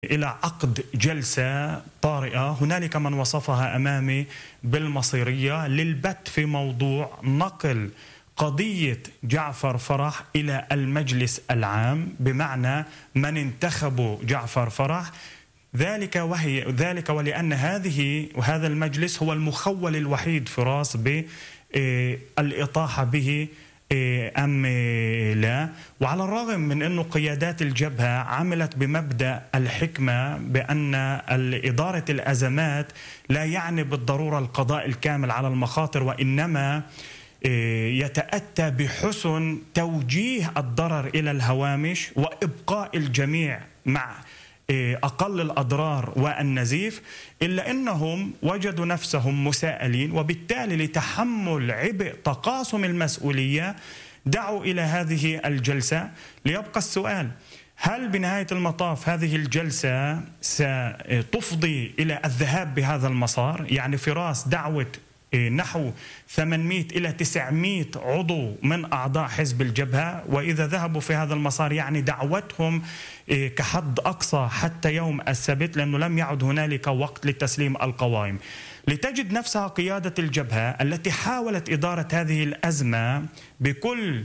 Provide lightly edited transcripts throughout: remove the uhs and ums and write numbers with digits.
إلى عقد جلسة طارئة. هنالك من وصفها أمامي بالمصيرية للبت في موضوع نقل قضية جعفر فرح إلى المجلس العام، بمعنى من انتخبوا جعفر فرح، ذلك ولأن هذا المجلس هو المخول الوحيد فراس بالإطاحة به أم لا. وعلى الرغم من أن قيادات الجبهة عملت بمبدأ الحكمة بأن إدارة الأزمات لا يعني بالضرورة القضاء الكامل على المخاطر، وإنما يتأتى بحسن توجيه الضرر إلى الهوامش وإبقاء الجميع مع أقل الأضرار والنزيف، إلا أنهم وجدوا نفسهم مسائلين، وبالتالي لتحمل عبء تقاسم المسؤولية دعوا إلى هذه الجلسة. ليبقى السؤال: هل بنهاية المطاف هذه الجلسة ستفضي إلى الذهاب بهذا المسار؟ يعني فراس دعوة نحو 800 إلى 900 عضو من أعضاء حزب الجبهة، وإذا ذهبوا في هذا المسار يعني دعوتهم كحد أقصى حتى يوم السبت، لأنه لم يعد هنالك وقت لتسليم القوائم. لتجد نفسها قيادة الجبهة التي حاولت إدارة هذه الأزمة بكل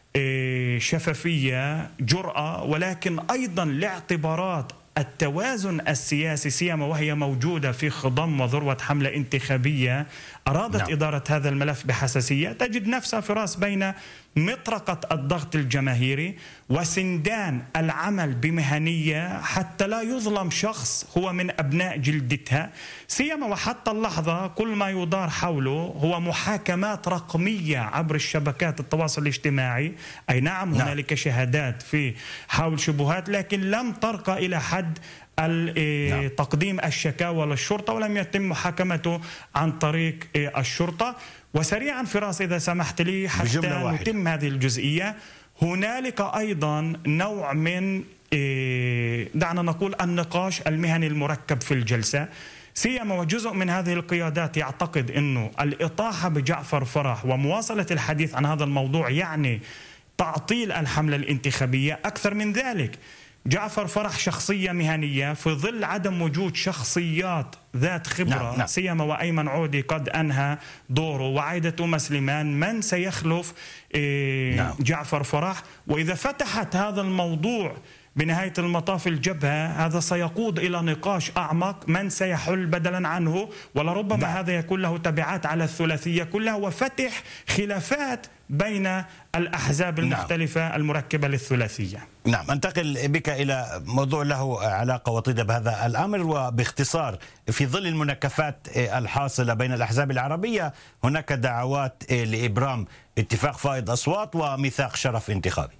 شفافية جرأة، ولكن أيضا لاعتبارات التوازن السياسي، سيما وهي موجودة في خضم وذروة حملة انتخابية أرادت إدارة هذا الملف بحساسية. تجد نفسها فراس بين مطرقة الضغط الجماهيري وسندان العمل بمهنية حتى لا يظلم شخص هو من أبناء جلدتها، سيما وحتى اللحظة كل ما يدار حوله هو محاكمات رقمية عبر الشبكات التواصل الاجتماعي. أي نعم هنالك شهادات في حول شبهات، لكن لم ترقى إلى حد تقديم الشكاوى للشرطة، ولم يتم محاكمته عن طريق الشرطة. وسريعا فراس إذا سمحت لي حتى نتم هذه الجزئية، هنالك أيضا نوع من دعنا نقول النقاش المهني المركب في الجلسة، سيما وجزء من هذه القيادات يعتقد أنه الإطاحة بجعفر فرح ومواصلة الحديث عن هذا الموضوع يعني تعطيل الحملة الانتخابية. أكثر من ذلك، جعفر فرح شخصية مهنية في ظل عدم وجود شخصيات ذات خبرة، سيما وأيمن عودي قد أنهى دوره، وعايدة مسلمان، من سيخلف جعفر فرح؟ وإذا فتحت هذا الموضوع بنهاية المطاف الجبهة، هذا سيقود إلى نقاش أعمق من سيحل بدلا عنه، ولربما هذا يكون له تبعات على الثلاثية كلها وفتح خلافات بين الأحزاب المختلفة المركبة للثلاثية. نعم، انتقل بك إلى موضوع له علاقة وطيدة بهذا الأمر، وباختصار في ظل المناكفات الحاصلة بين الأحزاب العربية هناك دعوات لإبرام اتفاق فائض أصوات وميثاق شرف انتخابي.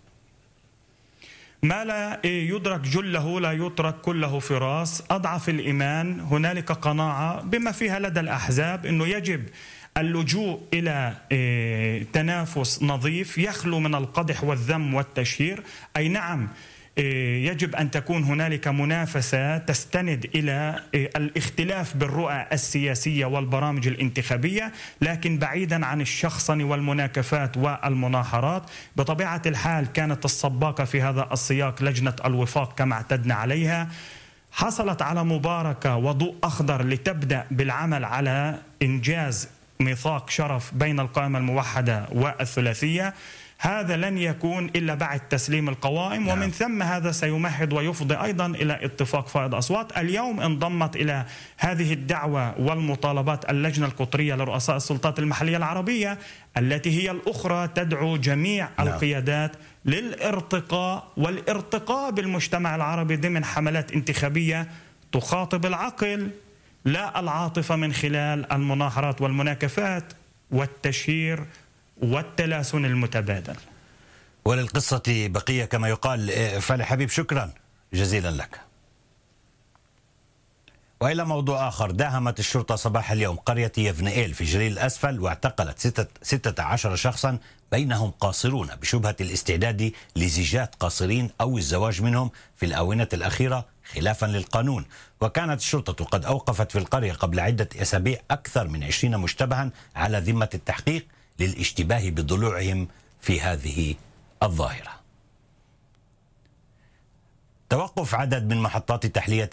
ما لا يدرك جله لا يترك كله فراس. أضعف الإيمان هنالك قناعة بما فيها لدى الأحزاب أنه يجب اللجوء إلى تنافس نظيف يخلو من القدح والذم والتشهير. أي نعم يجب أن تكون هنالك منافسة تستند إلى الاختلاف بالرؤى السياسية والبرامج الانتخابية، لكن بعيدا عن الشخصن والمناكفات والمناحرات. بطبيعة الحال كانت السباقة في هذا السياق لجنة الوفاق كما اعتدنا عليها، حصلت على مباركة وضوء أخضر لتبدأ بالعمل على إنجاز ميثاق شرف بين القائمة الموحدة والثلاثية. هذا لن يكون إلا بعد تسليم القوائم، ومن ثم هذا سيمهد ويفضي أيضا إلى اتفاق فائض أصوات. اليوم انضمت إلى هذه الدعوة والمطالبات اللجنة القطرية لرؤساء السلطات المحلية العربية، التي هي الأخرى تدعو جميع القيادات للارتقاء والارتقاء بالمجتمع العربي ضمن حملات انتخابية تخاطب العقل لا العاطفة، من خلال المناحرات والمناكفات والتشهير والتلاسن المتبادل. وللقصة بقية كما يقال. فالح حبيب، شكرا جزيلا لك. وإلى موضوع آخر، داهمت الشرطة صباح اليوم قرية يفنئيل في جليل الأسفل واعتقلت 16 شخصا بينهم قاصرون بشبهة الاستعداد لزيجات قاصرين أو الزواج منهم في الآونة الأخيرة خلافا للقانون. وكانت الشرطة قد أوقفت في القرية قبل عدة أسابيع أكثر من 20 مشتبها على ذمة التحقيق للاشتباه بضلوعهم في هذه الظاهرة. توقف عدد من محطات تحلية